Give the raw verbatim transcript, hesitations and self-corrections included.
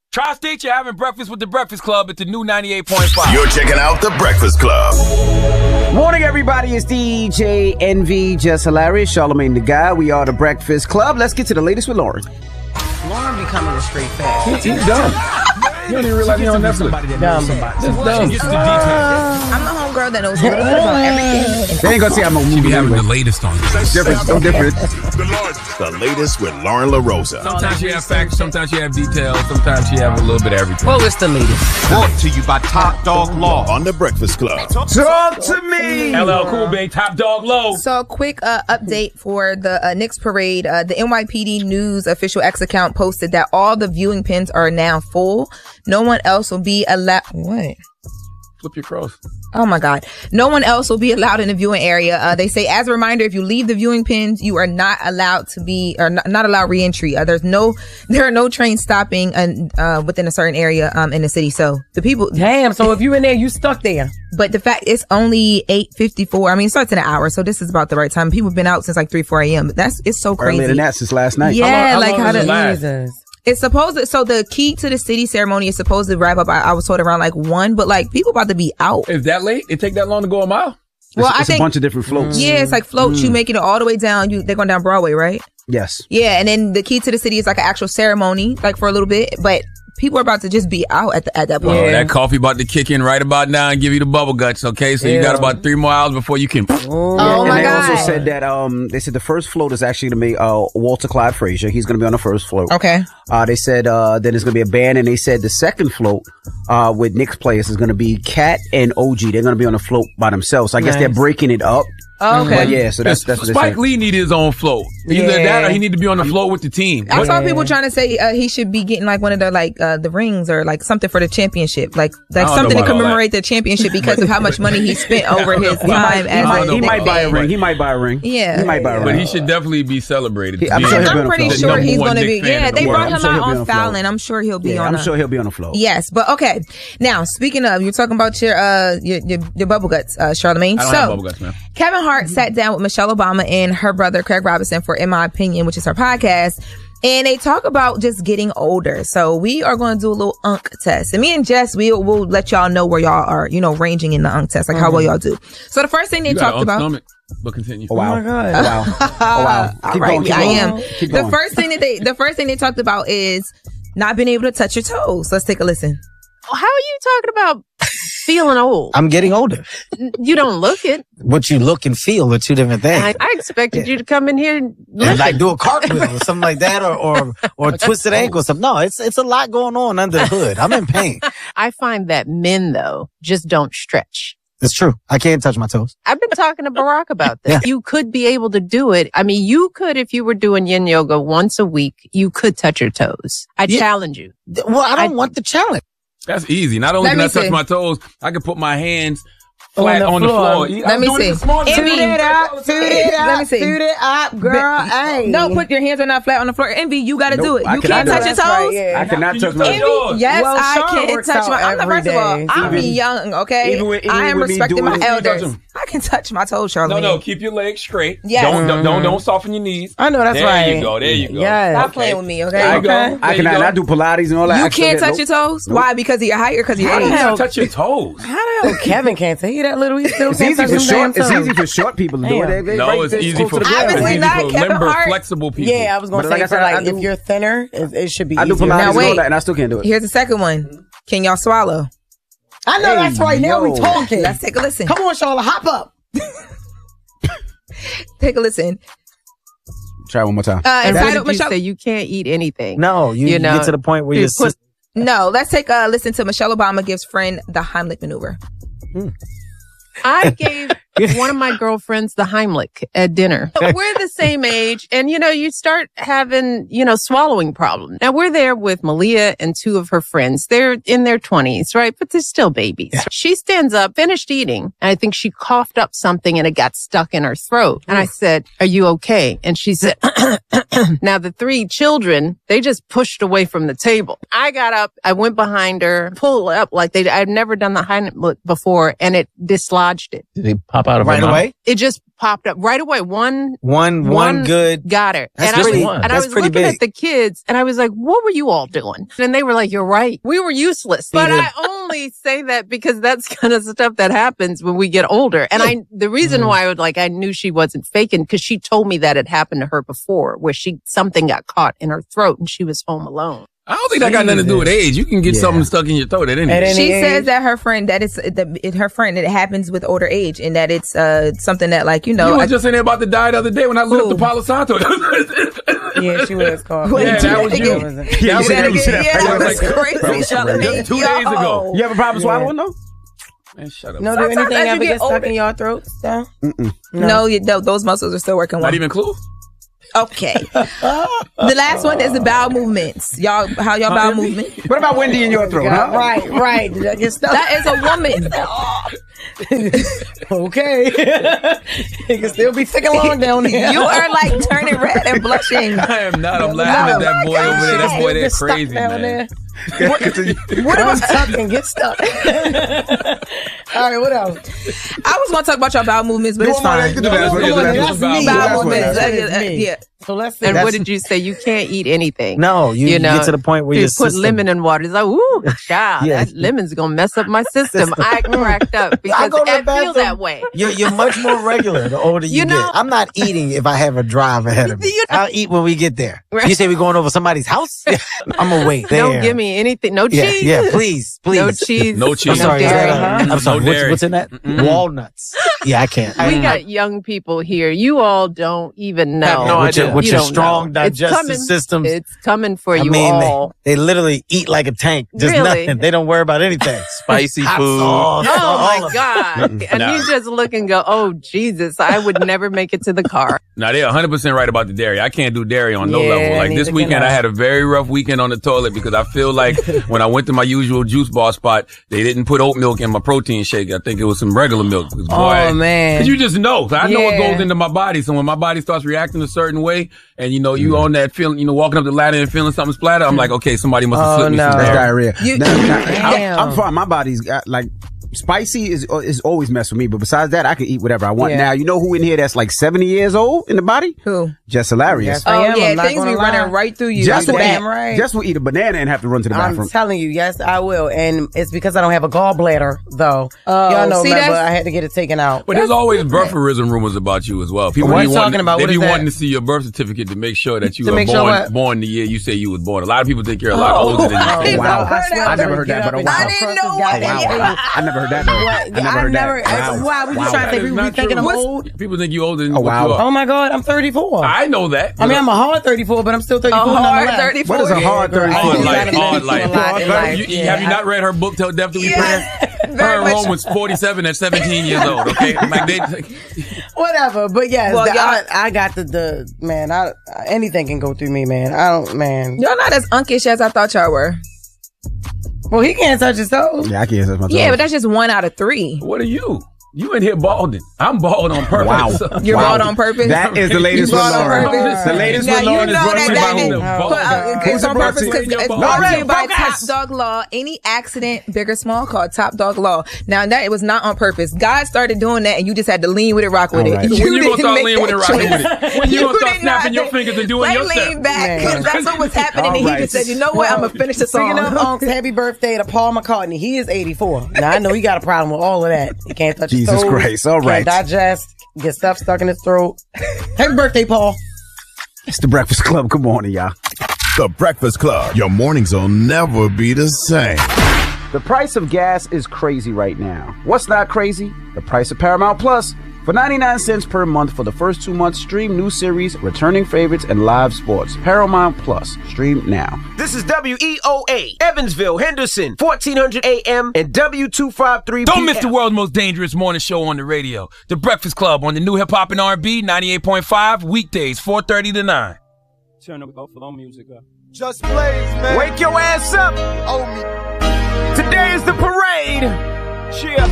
Tri-State, you're having breakfast with the Breakfast Club at the new ninety-eight point five. You're checking out the Breakfast Club. Morning, everybody. It's D J Envy, Just Hilarious, Charlamagne the Guy. We are the Breakfast Club. Let's get to the latest with Lauren. Lauren becoming a straight fast. He's dumb. You don't even realize he's on Netflix. Dumb. Just dumb. I'm the homegirl that knows a little bit about everything. They ain't gonna see I'm a She be movie having anyway. the latest on you. Different, no different. The latest with Lauren LaRosa. Sometimes you have facts, sometimes you have details, sometimes you have a little bit of everything. Well, it's the latest. Brought to you by Top Dog Law on the Breakfast Club. Talk to me. L L Cool Bay, Top Dog Low. So, a quick uh, update for the uh, Knicks parade. Uh, the N Y P D News official X account posted that all the viewing pins are now full. No one else will be allowed. What? Flip your cross. Oh my God. No one else will be allowed in the viewing area. Uh, they say, as a reminder, if you leave the viewing pins, you are not allowed to be, or not, not allowed re-entry. Uh, there's no, there are no trains stopping uh, within a certain area um, in the city. So the people. Damn, so if you in there, you stuck there. But the fact it's only eight fifty-four. I mean, it starts in an hour. So this is about the right time. People have been out since like three, four a.m. But that's, it's so crazy. Earlier than that, since last night. Yeah, How long- how like long how does it to. last? Jesus. It's supposed to, so the key to the city ceremony is supposed to wrap up, I, I was told around like one, but like people about to be out. Is that late? It take that long to go a mile? Well, it's, I it's think, a bunch of different floats. yeah, it's like floats, you making it all the way down. You, they're going down Broadway, right? Yes. Yeah. And then the key to the city is like an actual ceremony, like for a little bit, but people are about to just be out at the, at that point. Oh, that coffee about to kick in right about now and give you the bubble guts, okay? So you Yeah. got about three more hours before you can... Oh, and my they God. also said that um they said the first float is actually going to be uh, Walter Clyde Frazier. He's going to be on the first float. Okay. Uh, they said uh, then there's going to be a band, and they said the second float uh, with Knicks players is going to be Cat and O G. They're going to be on the float by themselves. So I guess Nice. they're breaking it up. Oh, okay. But yeah, so that's that's what they Spike said. Lee needed his own float. Either Yeah. that or he need to be on the float with the team. I What- saw people trying to say uh, he should be getting like one of the like uh, the rings or like something for the championship, like like I don't something know to about all commemorate the championship because of how much money he spent over his He might, time he as might, a he might buy a fan. ring. He might buy a ring. Yeah. He might buy a ring. But he should definitely be celebrated. He- I'm Being sure he'll be I'm on the pretty float. sure The he's number going to one be. Knicks fan Yeah, in the they world. brought I'm him sure he'll out be on on the float. Fallon. I'm sure he'll be Yeah, on. I'm a- sure he'll be on the float. Yes, but okay. Now, speaking of, you're talking about your uh your your, your bubble guts, uh, Charlamagne. I don't so, have bubble guts, man. Kevin Hart sat down with Michelle Obama and her brother Craig Robinson for In My Opinion, which is her podcast. And they talk about just getting older. So we are going to do a little U N C test. And me and Jess, we'll, we'll let y'all know where y'all are, you know, ranging in the U N C test, like how well y'all do. So the first thing they You got talked an about. stomach, but continue. Oh, wow. Oh, my God. Oh, wow. Oh, wow. All Keep right, going. Keep I going. am. Keep The going. first thing that they, the first thing they talked about is not being able to touch your toes. Let's take a listen. How are you talking about feeling old? I'm getting older. You don't look it. What you look and feel are two different things. I, I expected you to come in here and and look like it. do a cartwheel or something like that, or or or a twisted ankle or something. No, it's it's a lot going on under the hood. I'm in pain. I find that men, though, just don't stretch. It's true. I can't touch my toes. I've been talking to Barack about this. Yeah. You could be able to do it. I mean, you could, if you were doing yin yoga once a week, you could touch your toes. I Yeah. challenge you. Well, I don't I- want the challenge. That's easy. Not only Let can me I touch see. my toes, I can put my hands On flat the on the floor. floor. Let I'm me doing see. this morning. Envy. Toot it out, toot it out. Let me see. Toot it up, girl. Hey. No, put your hands are not flat on the floor. Envy, you got to Nope, do it. I You cannot can't do touch that. your That's right, toes. yeah. I cannot You touch touch my Envy, yours. yes, Well, I Sean can works touch out my. I'm the every first of all, day. I'm Even- young, okay? even with- even I am with me respecting my doing it, elders. touch 'em. I can touch my toes, Charlamagne. No, no, keep your legs straight. Yes. Don't, don't, don't, don't soften your knees. I know that's there right. you go. There you go. Yes. Stop Okay. playing with me, okay? There you go. Okay. There I you cannot. go. I do Pilates and all that. You I still can't get- touch nope. your toes? Why? Because of your height or because of your How the age? hell touch your toes? How the hell Kevin can't say that little? He still It's can't easy touch for them short. damn It's toes. easy for short people to do it. Damn. They, they No, right it's there easy close for to the it's ground. Obviously easy not for Kevin limber, Hart. flexible people. Yeah, I was gonna But say like I for said, I like do- if you're thinner, it, it should be I do easier. Pilates Now, and all wait. that, and I still can't do it. Here's the second one. Can y'all swallow? I know that's Hey, right. Now we yo. talking. Let's take a listen. Come on, Charlotte, hop up. Take a listen. Try one more time. Uh, And what entitled did you Michelle. say? You can't eat anything. No, you, You you know, get to the point where you you're put- No, let's take a listen to Michelle Obama gives friend the Heimlich maneuver. I gave one of my girlfriends the Heimlich at dinner. We're the same age. And, you know, you start having, you know, swallowing problems. Now, we're there with Malia and two of her friends. They're in their twenties, right? But they're still babies. Yeah. She stands up, finished eating. And I think she coughed up something and it got stuck in her throat. And I said, "Are you okay?" And she said, now the three children, they just pushed away from the table. I got up, I went behind her, pulled up like they, I've never done the Heimlich before, and it dislodged it. Did they pop out of right her mouth. away. It just popped up right away. One, One, one, One good. got her. That's and pretty- I was, and that's I was pretty looking big. at the kids and I was like, what were you all doing? And they were like, you're right. We were useless. But Needed- I only say that because that's kind of stuff that happens when we get older. And I, the reason why I would like, I knew she wasn't faking because she told me that it happened to her before where she, something got caught in her throat and she was home alone. I don't think that got nothing to do with age. You can get Yeah. something stuck in your throat at any At age. any She age. says that her friend that it's that it, her friend that it happens with older age and that it's uh something that like you know You I, were just in there about to die the other day when I lit up Who? the Palo Santo. Yeah, she was called. Wait, Yeah, that was you. again. Yeah, That you was said That you you. said again, that. yeah, That that was was like- crazy. that was Charlamagne. crazy. Just two days ago. You have a problem swallowing though? Man, shut up. No, do Sometimes anything as you ever get get stuck older- in your throats? Down? No, you, no, those muscles are still working well. Not even close? Okay. The last one is the bowel movements. Y'all, how y'all bowel movement? What about Wendy in your throat? God, Huh? right, right. Did I get stuck? That is a woman. Okay. It can still be thick and long down there. You are like turning red and blushing. I am not. I'm laughing at that boy over there. That boy there Get stuck crazy, down man. there. What am stuck and get stuck? All right, what else? I was going to talk about your bowel movements, but You it's want more? fine. You can do that. That's what- Yeah, that's that's what- me. Bowel that's what- movements. That uh, is uh, me. yeah. So let's see. And That's- what did you say? You can't eat anything. No, you, You know, get to the point where you your put system- lemon in water. It's like, ooh, child, Yeah. that lemon's gonna mess up my system. I cracked up because I, go to the feel bathroom. that way. You're, you're much more regular the older you, You know- get. I'm not eating if I have a drive ahead of me. You- I'll eat when we get there. Right. You say we're going over somebody's house? I'm gonna wait there. Don't give me anything. No Yeah, cheese. yeah, please, please. No cheese. No cheese. I'm sorry. is dairy. that, uh, I'm sorry. No what's, dairy. what's in that? Walnuts. Yeah, I can't. We got young people here. You all don't even know. Have no with your, idea. with You your don't strong know. It's digestive coming. systems. It's coming for I you mean, all. They, they literally eat like a tank. Just Really? nothing. They don't worry about anything. Spicy Hot food. sauce, Oh all my of it. God. And Nah. you just look and go, oh Jesus, I would never make it to the car. Now, they're one hundred percent right about the dairy. I can't do dairy on no Yeah, level. Like this neither weekend, can I. I had a very rough weekend on the toilet because I feel like when I went to my usual juice bar spot, they didn't put oat milk in my protein shake. I think it was some regular milk. 'Cause, boy, Oh, man. 'cause you just know. I know what Yeah. goes into my body. So when my body starts reacting a certain way and, you know, you on that feeling, you know, walking up the ladder and feeling something splatter, I'm like, okay, somebody must have Oh, slipped me some no. That's dairy. diarrhea. You- Now- now, Damn. I'm, I'm fine. My body's got like spicy is is always mess with me, but besides that, I can eat whatever I want. Yeah. Now, you know who in here that's like seventy years old in the body? Who? Just hilarious. Yes, I Oh, am. yeah, I'm not things gonna be lie. running right through you. Just You're will damn eat, right. just will eat a banana and have to run to the bathroom. I'm telling you, yes, I will. And it's because I don't have a gallbladder, though. Oh, Y'all know, see, remember, that's- I had to get it taken out. But there's always birtherism rumors about you as well. People What be you wanting, talking about? They What be is that? wanting to see your birth certificate to make sure that you To were make sure born what? born the year you say you was born. A lot of people think you're a lot Oh. older than you Oh, think. wow. I swear I I'm never gonna heard get that, up but and wow. get I didn't across know this what goddamn that- table. I never heard that though. What? I never I heard never- that. uh, why? We just trying to That think is we not be thinking true. I'm old? People think you older than Oh, what wow. you are. Oh my God, I'm thirty-four. I, I know that. mean, I'm a hard thirty-four, but I'm still A thirty-four. hard nonetheless. thirty-four. What is a hard girl, I thirty-four? Hard think life, you gotta hard do life. a lot in life. You- you- Yeah. Have you not read her book, Till Death Do We Yes. Part? Very Her much. Rome was forty-seven at seventeen years old, okay? Like they, Whatever, but yes, Well, the- y'all- I, I got the the man. I anything can go through me, man. I don't, man. Y'all not as unkish as I thought y'all were. Well, he can't touch his toes. Yeah, I can't touch my Yeah, toes. but that's just one out of three. what are you? You in here balding. I'm bald on purpose. Wow. You're Wow. bald on purpose. That is the latest You with bald on Lauren. purpose? The latest Now, with you Lauren is know brought to that you that by didn't- who? Oh, But, uh, God. it's Who's on it brought purpose to? because it's All brought to right, you by Top focus. Dog Law. Any accident, big or small, called Top Dog Law. Now that it was not on purpose. God started doing that, and you just had to lean with it, rock with All it. right. When you gonna didn't start make leaning with that it, rocking with choice. it? When you gonna start did snapping not- your fingers and doing like, your lean step? back because Man. that's what was happening. And he All just right. said, "You know what? I'm gonna finish the song." Speaking of Unks, happy birthday to Paul McCartney. He is eighty-four. Now I know he got a problem with all of that. He can't touch Jesus his toes. Christ. All right. Can't digest. Get stuff stuck in his throat. Happy birthday, Paul. It's the Breakfast Club. Good morning, y'all. The Breakfast Club. Your mornings will never be the same. The price of gas is crazy right now. What's not crazy? The price of Paramount Plus. For ninety-nine cents per month for the first two months, stream new series, returning favorites, and live sports. Paramount Plus. Stream now. This is W E O A, Evansville, Henderson, fourteen hundred A M and W two fifty-three P M. Don't miss the world's most dangerous morning show on the radio. The Breakfast Club on the new hip hop and R and B, ninety-eight point five, weekdays, four thirty to nine. Turn up both of them music up. Just blaze, man. Wake your ass up. Oh, me. Today is the parade. Cheer.